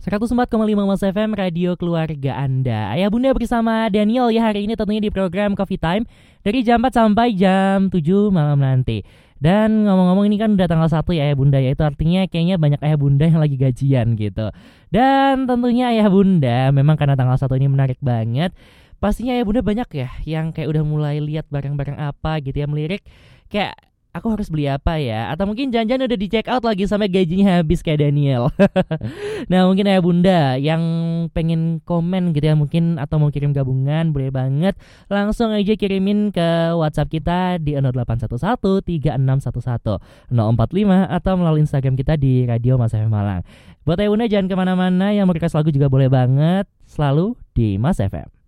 104,5 Mas FM, radio keluarga Anda. Ayah Bunda bersama Daniel ya hari ini tentunya di program Coffee Time dari jam 4 sampai jam 7 malam nanti. Dan ngomong-ngomong ini kan udah tanggal 1 ya Ayah Bunda ya. Itu artinya kayaknya banyak Ayah Bunda yang lagi gajian gitu. Dan tentunya Ayah Bunda memang karena tanggal 1 ini menarik banget. Pastinya Ayah Bunda banyak ya yang kayak udah mulai lihat barang-barang apa gitu ya, melirik kayak aku harus beli apa ya? Atau mungkin jangan-jangan udah di check out lagi sampai gajinya habis kayak Daniel. Nah mungkin Ayah Bunda yang pengen komen gitu ya mungkin, atau mau kirim gabungan, boleh banget langsung aja kirimin ke WhatsApp kita di 0811 3611 045 atau melalui Instagram kita di Radio Mas FM Malang. Buat Ayah Bunda jangan kemana-mana, yang mau request lagu juga boleh banget, selalu di Mas FM.